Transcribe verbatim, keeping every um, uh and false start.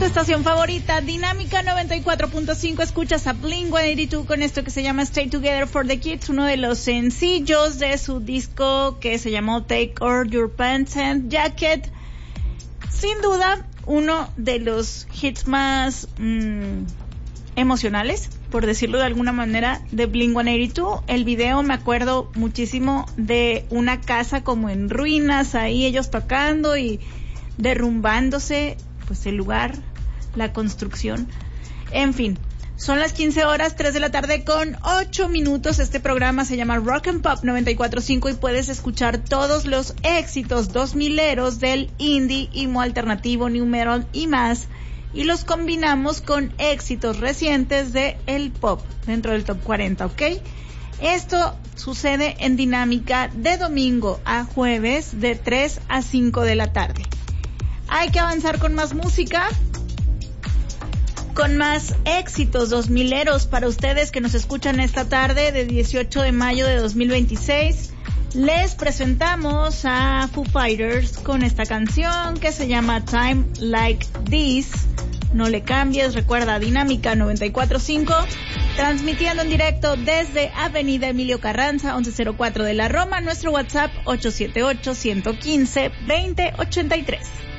tu estación favorita, Dinámica noventa y cuatro punto cinco. Escuchas a Blink ciento ochenta y dos con esto que se llama Stay Together for the Kids, uno de los sencillos de su disco que se llamó Take Off Your Pants and Jacket. Sin duda, uno de los hits más mmm, emocionales, por decirlo de alguna manera, de Blink ciento ochenta y dos. El video, me acuerdo muchísimo de una casa como en ruinas, ahí ellos tocando y derrumbándose pues el lugar, la construcción, en fin. Son las quince horas, tres de la tarde con ocho minutos. Este programa se llama Rock and Pop noventa y cuatro punto cinco y puedes escuchar todos los éxitos dos mileros del indie, emo alternativo, new metal y más, y los combinamos con éxitos recientes de el pop dentro del top cuarenta, ¿ok? Esto sucede en Dinámica de domingo a jueves de tres a cinco de la tarde. Hay que avanzar con más música, con más éxitos dos mileros para ustedes que nos escuchan esta tarde de dieciocho de mayo de dos mil veintiséis. Les presentamos a Foo Fighters con esta canción que se llama Time Like This. No le cambies, recuerda Dinámica noventa y cuatro punto cinco, transmitiendo en directo desde Avenida Emilio Carranza, once cero cuatro de la Roma, nuestro WhatsApp ocho siete ocho, uno uno cinco, dos cero dos cero ocho tres.